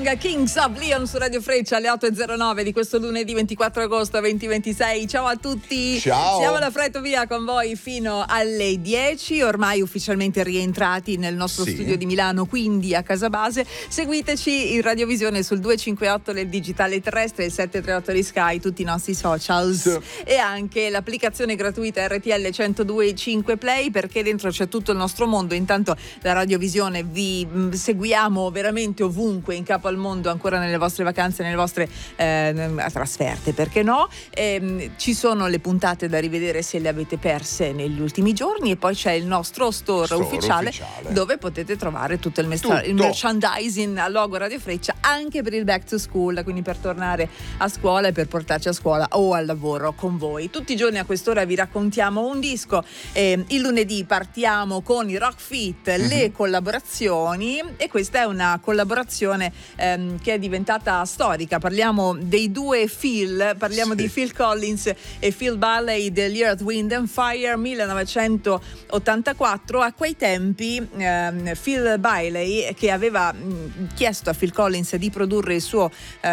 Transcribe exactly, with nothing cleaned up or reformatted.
Young, Kings of Leon su Radio Freccia alle otto e zero nove di questo lunedì ventiquattro agosto duemilaventisei. Ciao a tutti. Ciao. Siamo da Fretto Via con voi fino alle dieci, ormai ufficialmente rientrati nel nostro Sì. studio di Milano, quindi a casa base. Seguiteci in radiovisione sul duecentocinquantotto del digitale terrestre, il settecentotrentotto di Sky, tutti i nostri socials Sì. e anche l'applicazione gratuita R T L centodue e cinque Play, perché dentro c'è tutto il nostro mondo. Intanto la radiovisione vi mh, seguiamo veramente ovunque in capo al mondo, ancora nelle vostre vacanze, nelle vostre eh, trasferte, perché no? E, ci sono le puntate da rivedere se le avete perse negli ultimi giorni, e poi c'è il nostro store, Store ufficiale, ufficiale. dove potete trovare tutto il, mestra- Tutto. il merchandising a logo Radio Freccia, anche per il back to school, quindi per tornare a scuola e per portarci a scuola o al lavoro con voi. Tutti i giorni a quest'ora vi raccontiamo un disco. Eh, il lunedì partiamo con i Rock Fit, mm-hmm. le collaborazioni, e questa è una collaborazione ehm, che è diventata storica. Parliamo dei due Phil, parliamo Sì. di Phil Collins e Phil Bailey degli Earth, Wind and Fire millenovecentottantaquattro. A quei tempi ehm, Phil Bailey, che aveva mh, chiesto a Phil Collins di produrre il suo eh,